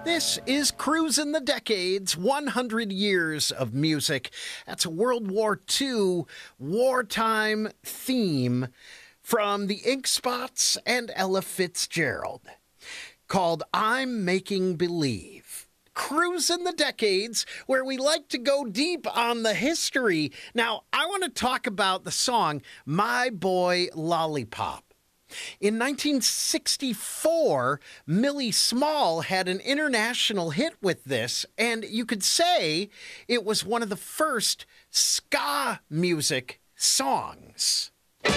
This is Cruising the Decades, 100 years of music. That's a World War II wartime theme from the Ink Spots and Ella Fitzgerald called I'm Making Believe. Cruising the Decades, where we like to go deep on the history. Now, I want to talk about the song My Boy Lollipop. In 1964, Millie Small had an international hit with this, and you could say it was one of the first ska music songs.